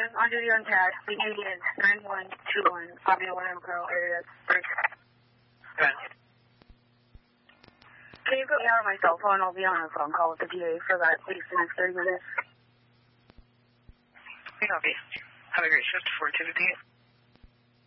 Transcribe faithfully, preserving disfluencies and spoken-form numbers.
I'm on duty on T A D. The Indian nine one two one, Fabio William Pearl area. Okay. Can you put me out on my cell phone? I'll be on a phone call with the D A for about at least the next thirty minutes. Okay. Have a great shift. Forward to the D A.